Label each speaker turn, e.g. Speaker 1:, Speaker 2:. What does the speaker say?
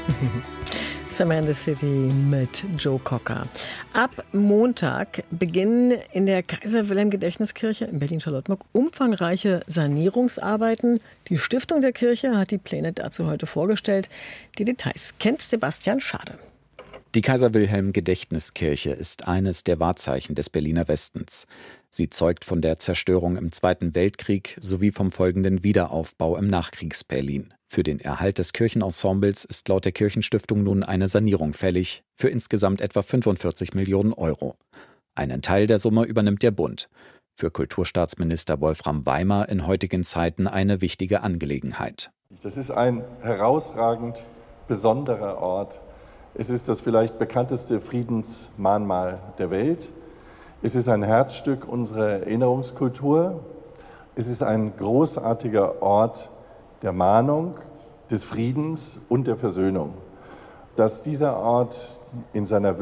Speaker 1: Summer in the City mit Joe Cocker. Ab Montag beginnen in der Kaiser-Wilhelm-Gedächtniskirche in Berlin-Charlottenburg umfangreiche Sanierungsarbeiten. Die Stiftung der Kirche hat die Pläne dazu heute vorgestellt. Die Details kennt Sebastian Schade.
Speaker 2: Die Kaiser-Wilhelm-Gedächtniskirche ist eines der Wahrzeichen des Berliner Westens. Sie zeugt von der Zerstörung im Zweiten Weltkrieg sowie vom folgenden Wiederaufbau im Nachkriegs-Berlin. Für den Erhalt des Kirchenensembles ist laut der Kirchenstiftung nun eine Sanierung fällig, für insgesamt etwa 45 Millionen Euro. Einen Teil der Summe übernimmt der Bund. Für Kulturstaatsminister Wolfram Weimer in heutigen Zeiten eine wichtige Angelegenheit.
Speaker 3: Das ist ein herausragend besonderer Ort. Es ist das vielleicht bekannteste Friedensmahnmal der Welt. Es ist ein Herzstück unserer Erinnerungskultur. Es ist ein großartiger Ort der Mahnung, des Friedens und der Versöhnung. Dass dieser Ort in seiner